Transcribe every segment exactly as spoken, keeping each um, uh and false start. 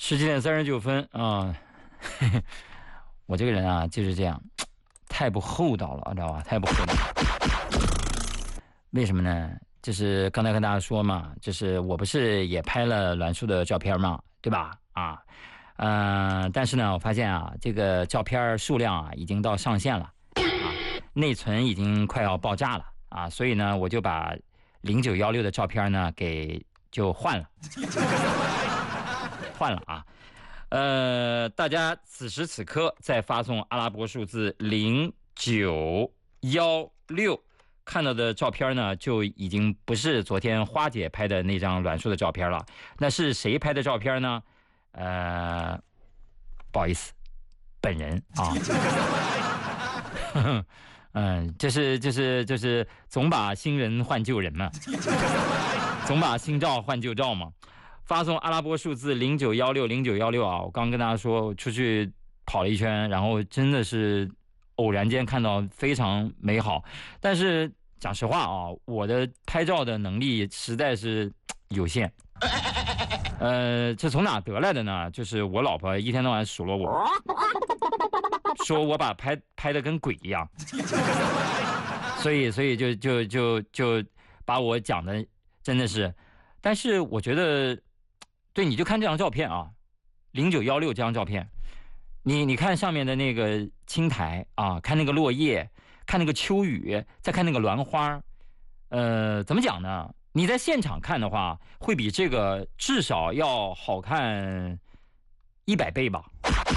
十七点三十九分啊，我这个人啊就是这样，太不厚道了，知道吧？太不厚道了。为什么呢？就是刚才跟大家说嘛，就是我不是也拍了栾树的照片嘛，对吧？啊，呃，但是呢，我发现啊，这个照片数量啊已经到上限了，啊，内存已经快要爆炸了啊，所以呢，我就把零九幺六的照片呢给就换了。换了啊，呃，大家此时此刻在发送阿拉伯数字零九幺六看到的照片呢，就已经不是昨天花姐拍的那张栾树的照片了。那是谁拍的照片呢？呃，不好意思，本人啊。嗯，就是就是就是总把新人换旧人嘛，总把新照换旧照嘛。发送阿拉伯数字零九幺六零九幺六啊！我刚跟大家说，我出去跑了一圈，然后真的是偶然间看到非常美好。但是讲实话啊，我的拍照的能力实在是有限。呃，这从哪得来的呢？就是我老婆一天到晚数落我，说我把拍拍的跟鬼一样，所以所以就就就就把我讲的真的是，但是我觉得。对，你就看这张照片啊，零九幺六这张照片，你你看上面的那个青苔啊，看那个落叶，看那个秋雨，再看那个栾花，呃，怎么讲呢？你在现场看的话，会比这个至少要好看一百倍吧。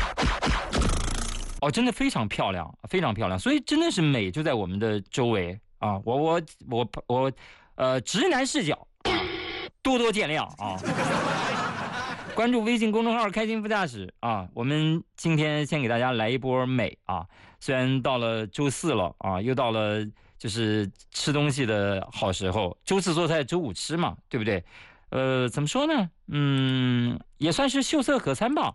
哦，真的非常漂亮，非常漂亮，所以真的是美就在我们的周围啊！我我我我，呃，直男视角，多多见谅啊！关注微信公众号开心副驾驶啊，我们今天先给大家来一波美啊，虽然到了周四了啊，又到了就是吃东西的好时候，周四做菜周五吃嘛，对不对？呃，怎么说呢？嗯，也算是秀色可餐吧。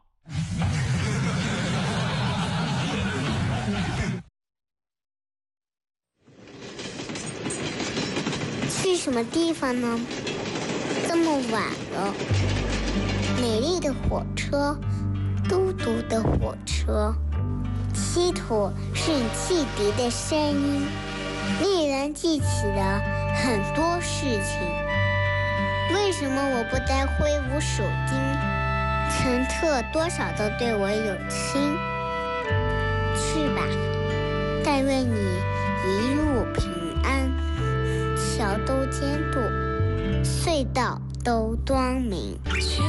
去什么地方呢？这么晚了。美丽的火车，孤独的火车，稀土是汽笛的声音，令人记起了很多事情。为什么我不带挥舞手巾？乘客多少都对我有情。去吧，但愿你一路平安，桥都坚固，隧道都光明。